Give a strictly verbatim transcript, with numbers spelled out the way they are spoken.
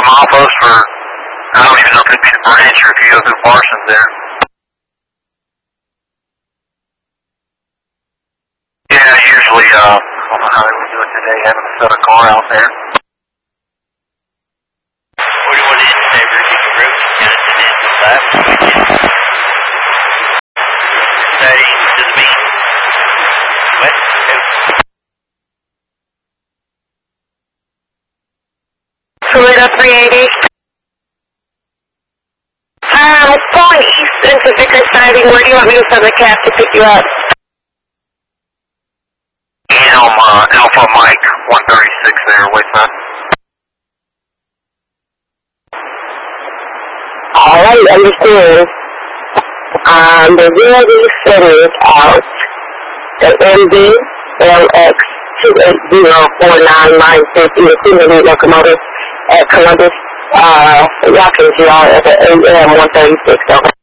off us for, I don't even know if it'd be the branch or if you go through Parsons there. Yeah, usually, uh, I don't know how they would do it today, having to set a car out there. What do you want to do today, Ricky? Group kind of did it last weekend. Setting to the beat. What? Toledo three eighty. Um, going east into Vickers Siding. Where do you want me to send the cab to pick you up? Elm, uh, Alpha Mike, one thirty-six there, Wayside. Alright, understood. Um, the will be sending out the M D L X two eight zero four nine nine six in the Similarly locomotive at Columbus, uh, Watkins Yard at the A M one thirty-six.